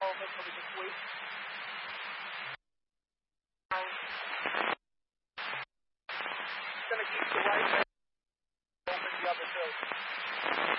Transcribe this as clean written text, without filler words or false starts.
all of us so we can wait. Going to keep the right open the other two.